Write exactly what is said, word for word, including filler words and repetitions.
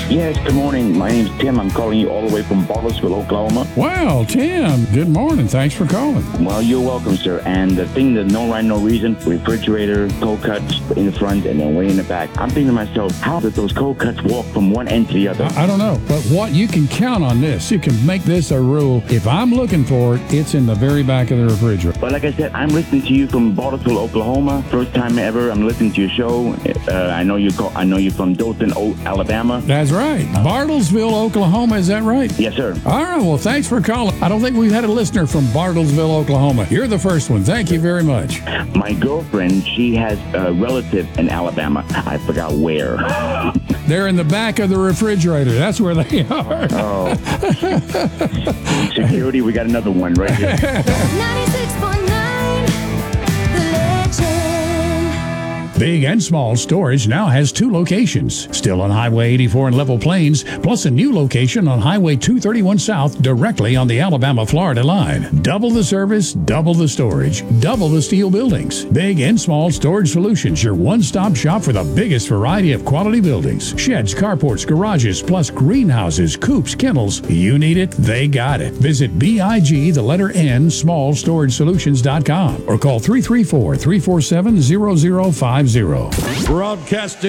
Yes, good morning. My name's Tim. I'm calling you all the way from Bartlesville, Oklahoma. Wow, Tim, good morning. Thanks for calling. Well, you're welcome, sir. And the thing that no rhyme, no reason, refrigerator, cold cuts in the front and then way in the back. I'm thinking to myself, how did those cold cuts walk from one end to the other? I, I don't know, but what you can count on this, you can make this a rule. If I'm looking for it, it's in the very back of the refrigerator. But like I said, I'm listening to you from Bartlesville, Oklahoma. First time ever I'm listening to your show. Uh, I know you call, I know you're from Dothan, o- Alabama. That's right. Bartlesville, Oklahoma, is that right? Yes, sir. All right, well, thanks for calling. I don't think we've had a listener from Bartlesville, Oklahoma. You're the first one. Thank you very much. My girlfriend, she has a relative in Alabama. I forgot where. They're in the back of the refrigerator. That's where they are. Oh. Security, we got another one right here. ninety-six point nine, The Legend. Big and Small Storage now has two locations, still on Highway eighty-four in Level Plains, plus a new location on Highway two thirty-one South, directly on the Alabama-Florida line. Double the service, double the storage, double the steel buildings. Big and Small Storage Solutions, your one-stop shop for the biggest variety of quality buildings. Sheds, carports, garages, plus greenhouses, coops, kennels. You need it, they got it. Visit B I G, the letter N, small storage solutions dot com or call three three four, three four seven, zero zero five zero. Broadcasting